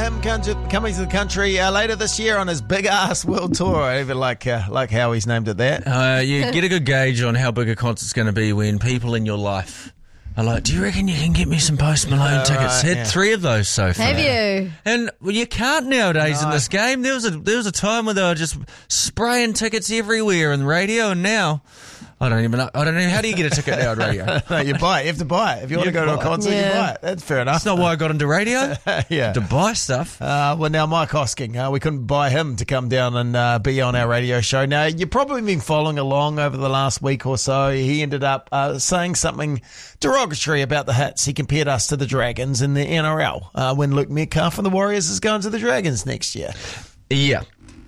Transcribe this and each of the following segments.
Him coming to the country later this year on his big ass world tour. I even like how he's named it that. You get a good gauge on how big a concert's going to be when people in your life are like, do you reckon you can get me some Post Malone tickets? Had 3 of those so far. Have you? And you can't nowadays in this game. There was a time where they were just spraying tickets everywhere in radio, and now I don't even know. How do you get a ticket now on radio? No, you buy it. You have to buy it. If you want to go to a concert, you buy it. That's fair enough. That's not why I got into radio. Yeah. To buy stuff. Well, now Mike Hosking, we couldn't buy him to come down and be on our radio show. Now, you've probably been following along over the last week or so. He ended up saying something derogatory about the Hits. He compared us to the Dragons in the NRL when Luke Metcalf from the Warriors is going to the Dragons next year. Yeah.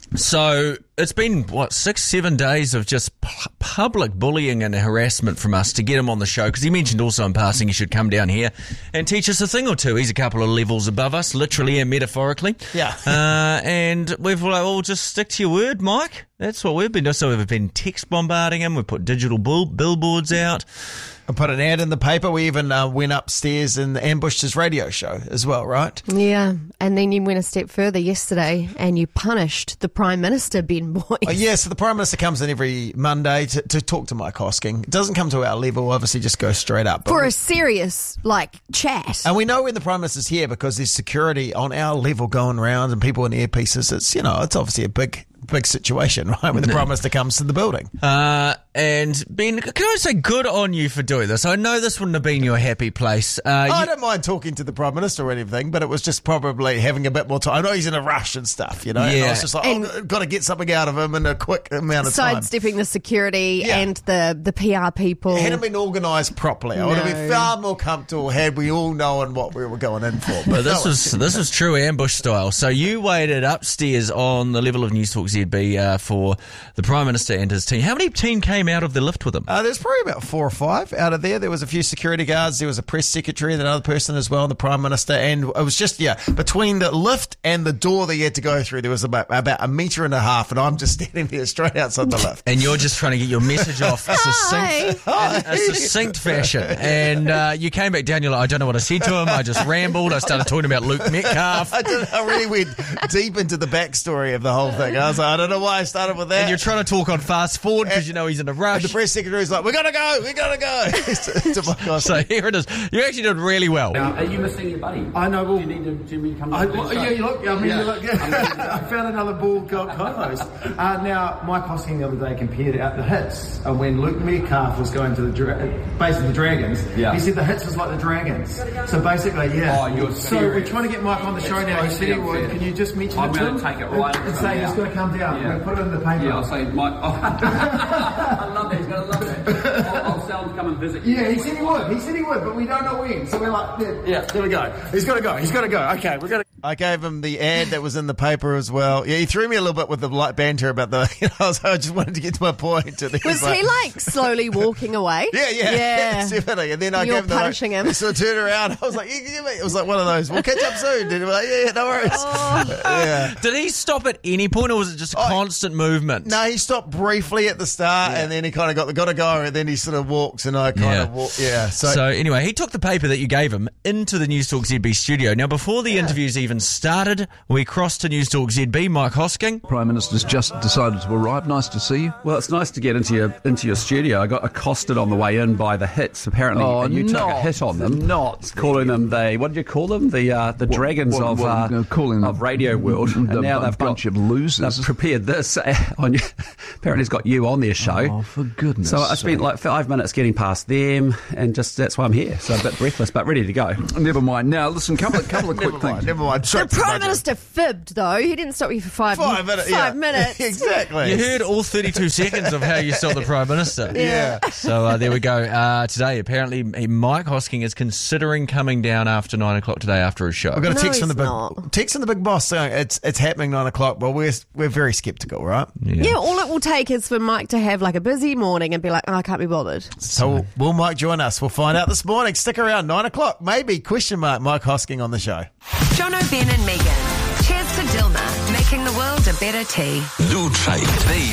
So it's been, 6-7 days of just public bullying and harassment from us to get him on the show, because he mentioned also in passing he should come down here and teach us a thing or two. He's a couple of levels above us, literally and metaphorically. Yeah. And we've just stick to your word, Mike. That's what we've been doing. So we've been text bombarding him. We've put digital billboards out. I put an ad in the paper. We even went upstairs and ambushed his radio show as well, right? Yeah, and then you went a step further yesterday and you punished the Prime Minister, Ben Boyce. Oh, yeah, so the Prime Minister comes in every Monday to talk to Mike Hosking. It doesn't come to our level, obviously, just goes straight up. For a serious, chat. And we know when the Prime Minister's here because there's security on our level going around and people in earpieces. It's, it's obviously a big situation, right, when the Prime Minister comes to the building. And Ben, can I say good on you for doing this? I know this wouldn't have been your happy place. I don't mind talking to the Prime Minister or anything, but it was just probably having a bit more time. I know he's in a rush and stuff, Yeah. And I was just like, I've got to get something out of him in a quick amount of time. Sidestepping the security and the PR people. It hadn't been organised properly. I would have been far more comfortable had we all known what we were going in for. But this was true ambush style. So you waited upstairs on the level of News Talk ZB for the Prime Minister and his team. How many team came out of the lift with him? There's probably about 4 or 5 out of there. There was a few security guards. There was a press secretary and another person as well, and the Prime Minister. And it was just, between the lift and the door that you had to go through, there was about 1.5 meters, and I'm just standing there straight outside the lift. And you're just trying to get your message off in a succinct fashion. And you came back down, you're like, I don't know what I said to him. I just rambled. I started talking about Luke Metcalf. I really went deep into the backstory of the whole thing. I was like, I don't know why I started with that. And you're trying to talk on fast forward because you know he's in a rush. And the press secretary's like, we gotta go. So here it is. You actually did really well. Now, are you missing your buddy? I know. Well, do you need to come you look. I found another ball co-host. Now, Mike Hosking the other day compared out the Hits when Luke Metcalf was going to the Dragons. Yeah. He said the Hits was like the Dragons. So basically, So we're trying to get Mike on the show now. He said he would. Can you just mention it to him? I'm going to take it right and say he's going to come down. Yeah. We'll put it in the paper. Yeah, I'll say Mike. I love that. He's going to love it. I'll tell him to come and visit you. Yeah, he said he would, but we don't know when. So we're like, there we go. He's got to go. Okay, we're going to. I gave him the ad that was in the paper as well. Yeah, he threw me a little bit with the light banter about the, I just wanted to get to my point. And was he slowly walking away? Yeah. Definitely. And then I gave him punishing him. So I turned around. I was like, it was like one of those, we'll catch up soon. And he was like, yeah, no worries. Yeah. Did he stop at any point, or was it just a constant movement? No, he stopped briefly at the start, and then he kind of got to go, and then he sort of walks, and I kind of walk. Yeah. So anyway, he took the paper that you gave him into the News Talk ZB studio. Now, before the interviews even started, we crossed to News Talk ZB. Mike Hosking. Prime Minister's just decided to arrive. Nice to see you. Well, it's nice to get into your studio. I got accosted on the way in by the Hits, apparently, and you took a hit on them. Calling them what did you call them? The Dragons of Radio World. And now they've bunch of losers. They've prepared this on you. Apparently, it's got you on their show. Oh, for goodness! So I spent 5 minutes getting past them, and that's why I'm here. So a bit breathless, but ready to go. Never mind. Now, listen, couple of quick things. Never mind. The Prime Minister fibbed, though. He didn't stop you for 5 minutes. 5 minutes. Exactly. You heard all 32 seconds of how you stopped the Prime Minister. Yeah. So there we go. Today, apparently, Mike Hosking is considering coming down after 9 o'clock today after his show. I've got a text from the big boss saying it's happening 9 o'clock. Well, we're very sceptical, right? Yeah. All it will take is for Mike to have a busy morning and be like, I can't be bothered. So will Mike join us? We'll find out this morning. Stick around, 9 o'clock. Maybe, Mike Hosking on the show. Jono, Ben and Megan. Cheers to Dilma, making the world a better tea. New Trade.